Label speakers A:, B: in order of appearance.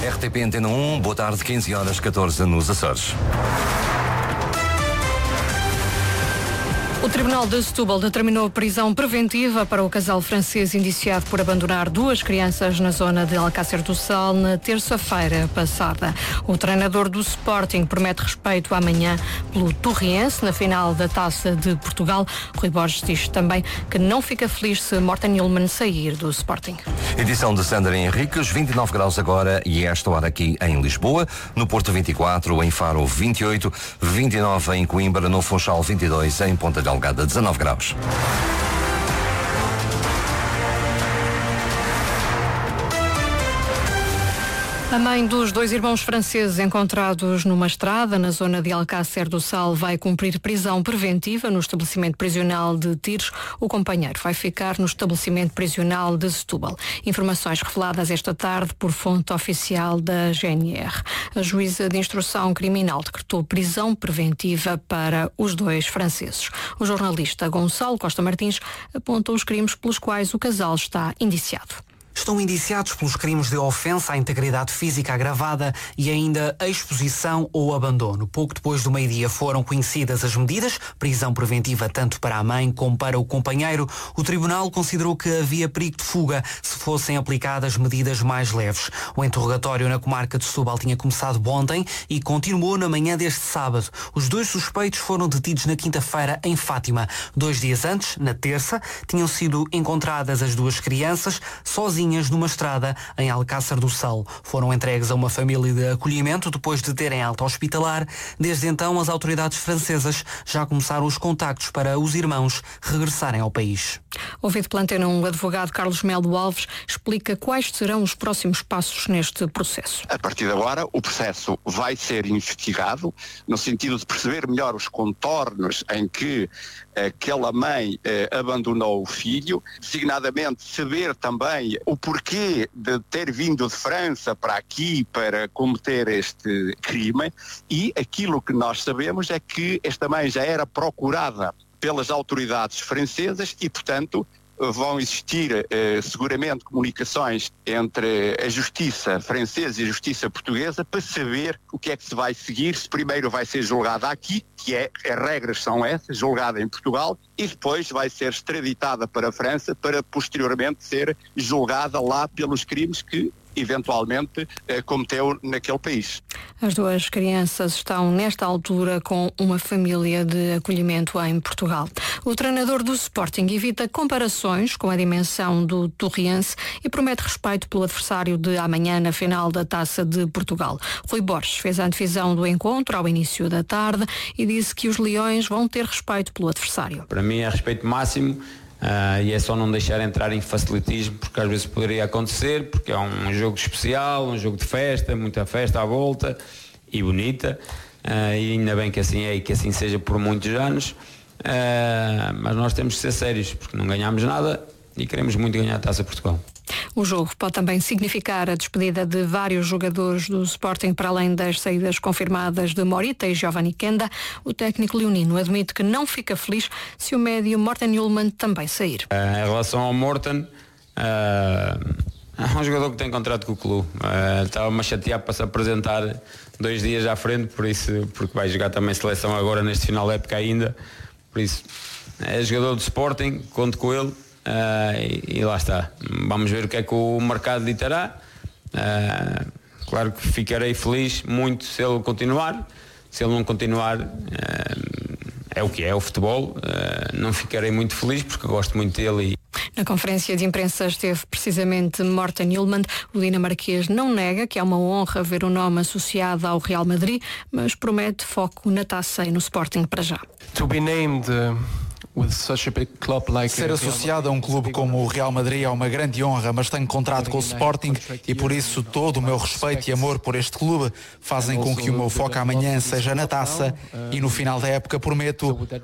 A: RTP Antena 1, boa tarde, 15h14 nos Açores.
B: O Tribunal de Setúbal determinou prisão preventiva para o casal francês indiciado por abandonar 2 crianças na zona de Alcácer do Sal na terça-feira passada. O treinador do Sporting promete respeito amanhã pelo Torriense na final da Taça de Portugal. Rui Borges diz também que não fica feliz se Morten Hjulmand sair do Sporting.
A: Edição de Sandra Henriques, 29 graus agora e esta hora aqui em Lisboa, no Porto 24, em Faro 28, 29 em Coimbra, no Funchal 22, em Ponta Delgada 19 graus.
B: A mãe dos 2 irmãos franceses encontrados numa estrada na zona de Alcácer do Sal vai cumprir prisão preventiva no estabelecimento prisional de Tiros. O companheiro vai ficar no estabelecimento prisional de Setúbal. Informações reveladas esta tarde por fonte oficial da GNR. A juíza de instrução criminal decretou prisão preventiva para os 2 franceses. O jornalista Gonçalo Costa Martins aponta os crimes pelos quais o casal está indiciado.
C: Estão indiciados pelos crimes de ofensa à integridade física agravada e ainda exposição ou abandono. Pouco depois do meio-dia foram conhecidas as medidas, prisão preventiva tanto para a mãe como para o companheiro. O tribunal considerou que havia perigo de fuga se fossem aplicadas medidas mais leves. O interrogatório na comarca de Setúbal tinha começado ontem e continuou na manhã deste sábado. Os 2 suspeitos foram detidos na quinta-feira em Fátima. 2 dias antes, na terça, tinham sido encontradas as 2 crianças sozinhas numa estrada em Alcácer do Sal. Foram entregues a uma família de acolhimento depois de terem alta hospitalar. Desde então, as autoridades francesas já começaram os contactos para os irmãos regressarem ao país.
B: Ouvido pela Antena 1, o advogado Carlos Melo Alves explica quais serão os próximos passos neste processo.
D: A partir de agora, o processo vai ser investigado no sentido de perceber melhor os contornos em que aquela mãe abandonou o filho, designadamente saber também o porquê de ter vindo de França para aqui para cometer este crime, e aquilo que nós sabemos é que esta mãe já era procurada pelas autoridades francesas e, portanto, vão existir seguramente comunicações entre a justiça francesa e a justiça portuguesa para saber o que é que se vai seguir, se primeiro vai ser julgada aqui, que as regras são essas, julgada em Portugal, e depois vai ser extraditada para a França para posteriormente ser julgada lá pelos crimes que eventualmente cometeu naquele país.
B: As 2 crianças estão nesta altura com uma família de acolhimento em Portugal. O treinador do Sporting evita comparações com a dimensão do Torriense e promete respeito pelo adversário de amanhã na final da Taça de Portugal. Rui Borges fez a antevisão do encontro ao início da tarde e disse que os Leões vão ter respeito pelo adversário.
E: Para mim é respeito máximo. E é só não deixar entrar em facilitismo, porque às vezes poderia acontecer, porque é um jogo especial, um jogo de festa, muita festa à volta e bonita, e ainda bem que assim é e que assim seja por muitos anos, mas nós temos que ser sérios, porque não ganhamos nada e queremos muito ganhar a Taça Portugal.
B: O jogo pode também significar a despedida de vários jogadores do Sporting, para além das saídas confirmadas de Morita e Giovanni Kenda. O técnico leonino admite que não fica feliz se o médio Morten Hjulmand também sair.
E: Em relação ao Morten, é um jogador que tem contrato com o clube. Estava-me a chatear para se apresentar 2 dias à frente, porque vai jogar também seleção agora neste final da época ainda. Por isso, é jogador do Sporting, conto com ele. E lá está, vamos ver o que é que o mercado ditará. Claro que ficarei feliz muito se ele continuar. Se ele não continuar, é o que é o futebol. Não ficarei muito feliz porque eu gosto muito dele.
B: Na conferência de imprensa esteve precisamente Morten Hjulmand. O dinamarquês não nega que é uma honra ver o nome associado ao Real Madrid, mas promete foco na Taça e no Sporting para já.
F: To be named
G: Ser associado a um clube como o Real Madrid é uma grande honra, mas tenho contrato com o Sporting e por isso todo o meu respeito e amor por este clube fazem com que o meu foco amanhã seja na Taça e no final da época prometo